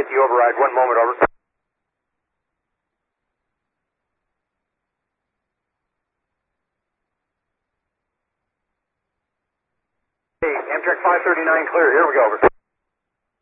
50 override, 1 moment, over. Hey, Amtrak 539 clear, here we go, over.